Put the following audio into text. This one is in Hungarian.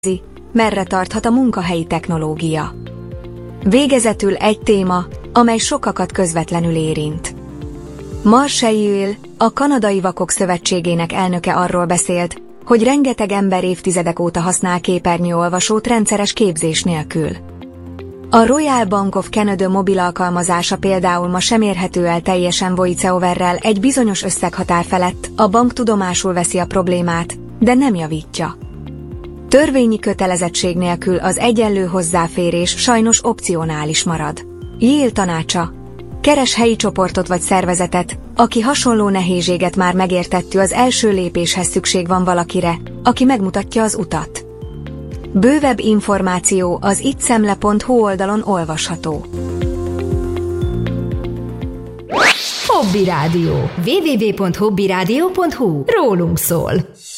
Merre tarthat a munkahelyi technológia? Végezetül egy téma, amely sokakat közvetlenül érint. Marshall, a Kanadai Vakok Szövetségének elnöke arról beszélt, hogy rengeteg ember évtizedek óta használ képernyőolvasót rendszeres képzés nélkül. A Royal Bank of Canada mobil alkalmazása például ma sem érhető el teljesen voice-overrel egy bizonyos összeghatár felett, a bank tudomásul veszi a problémát, de nem javítja. Törvényi kötelezettség nélkül az egyenlő hozzáférés sajnos opcionális marad. Yale tanácsa: keres helyi csoportot vagy szervezetet, aki hasonló nehézséget már megértettű, az első lépéshez szükség van valakire, aki megmutatja az utat. Bővebb információ az ittszemle.hu oldalon olvasható. Hobby Rádió. www.hobbyradio.hu. Rólunk szól.